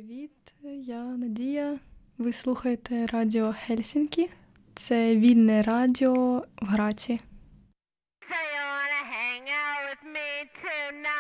Привіт, я Надія. Ви слухаєте Радіо Хельсінкі. Це вільне радіо в Граці. So you wanna hang out with me tonight?